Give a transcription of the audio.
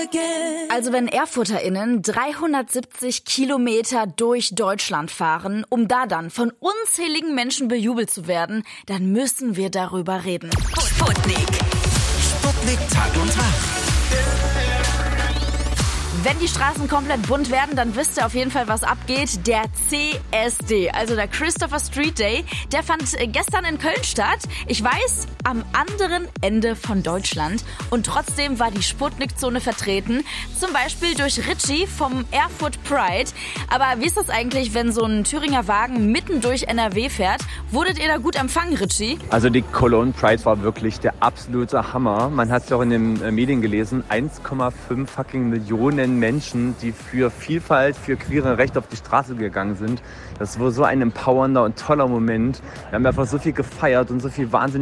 Also wenn ErfurterInnen 370 Kilometer durch Deutschland fahren, um da dann von unzähligen Menschen bejubelt zu werden, dann müssen wir darüber reden. Sputnik. Sputnik Tag und Tag. Wenn die Straßen komplett bunt werden, dann wisst ihr auf jeden Fall, was abgeht. Der CSD, also der Christopher Street Day, der fand gestern in Köln statt. Ich weiß, am anderen Ende von Deutschland. Und trotzdem war die Sputnik-Zone vertreten. Zum Beispiel durch Ritchie vom Erfurt Pride. Aber wie ist das eigentlich, wenn so ein Thüringer Wagen mitten durch NRW fährt? Wurdet ihr da gut empfangen, Ritchie? Also die Cologne Pride war wirklich der absolute Hammer. Man hat es ja auch in den Medien gelesen. 1,5 fucking Millionen Menschen, die für Vielfalt, für queere Rechte auf die Straße gegangen sind. Das war so ein empowernder und toller Moment. Wir haben einfach so viel gefeiert und so viel wahnsinnig